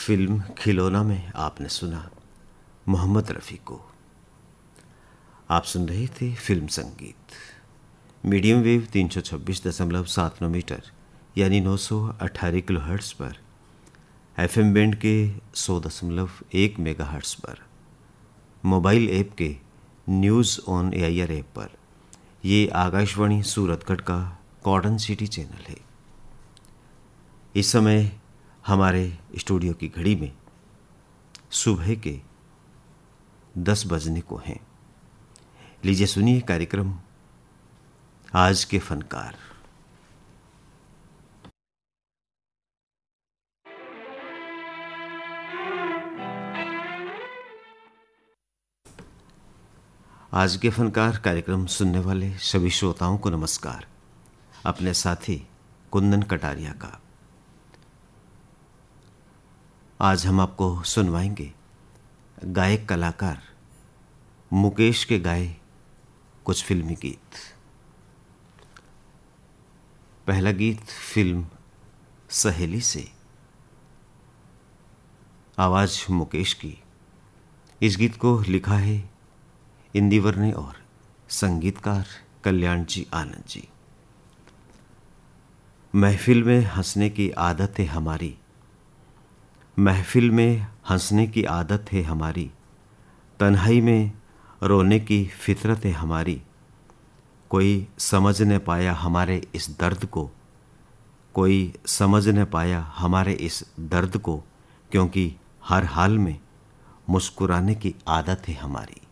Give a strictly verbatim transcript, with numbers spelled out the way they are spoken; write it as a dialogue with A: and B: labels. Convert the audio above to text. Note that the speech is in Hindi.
A: फिल्म खिलौना में आपने सुना मोहम्मद रफ़ी को। आप सुन रहे थे फिल्म संगीत। मीडियम वेव तीन सौ छब्बीस दशमलव सात नौ मीटर यानी नौ सौ अट्ठारह किलो हर्ट्स पर, एफ एम बैंड के सौ दशमलव एक मेगा हर्ट्स पर, मोबाइल ऐप के news on A I R app पर, ये आकाशवाणी सूरतगढ़ का कॉटन सिटी चैनल है। इस समय हमारे स्टूडियो की घड़ी में सुबह के दस बजने को हैं। लीजिए सुनिए कार्यक्रम आज के फनकार। आज के फनकार कार्यक्रम सुनने वाले सभी श्रोताओं को नमस्कार। अपने साथी कुंदन कटारिया का आज हम आपको सुनवाएंगे गायक कलाकार मुकेश के गाए कुछ फिल्मी गीत। पहला गीत फिल्म सहेली से, आवाज मुकेश की। इस गीत को लिखा है इंदिवर ने और संगीतकार कल्याण जी आनंद जी। महफिल में हंसने की आदत है हमारी, महफिल में हंसने की आदत है हमारी, तन्हाई में रोने की फितरत है हमारी। कोई समझ न पाया हमारे इस दर्द को, कोई समझ न पाया हमारे इस दर्द को, क्योंकि हर हाल में मुस्कुराने की आदत है हमारी।